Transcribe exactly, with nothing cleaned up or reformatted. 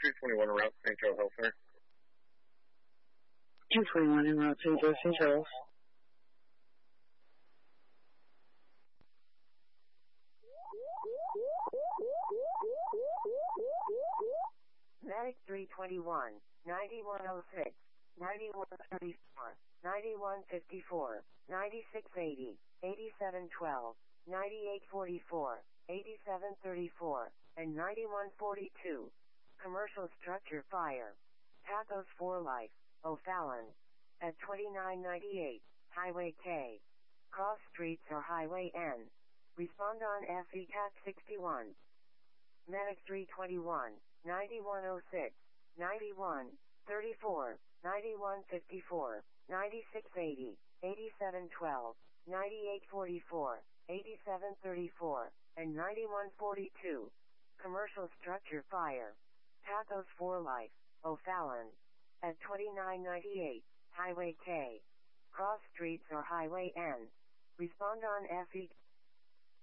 two twenty-one en route, Saint Joe Health Center. two twenty-one en route, Saint Joe, Saint Charles. Medic three twenty-one, ninety-one oh six, ninety-one thirty-four, ninety-one fifty-four, ninety-six eighty, eighty-seven twelve, ninety-eight forty-four, eighty-seven thirty-four, and ninety-one forty-two. Commercial structure fire. Tacos for Life, O'Fallon. At twenty-nine ninety-eight, Highway K. Cross streets or Highway N. Respond on F E C A T sixty-one. Medic three twenty-one, ninety-one oh six, ninety-one thirty-four, ninety-one fifty-four, ninety-six eighty, eighty-seven twelve, ninety-eight forty-four, eighty-seven thirty-four, and ninety-one forty-two. Commercial structure fire. Tacos for Life, O'Fallon. At twenty-nine ninety-eight, Highway K. Cross streets or Highway N. Respond on F E C A T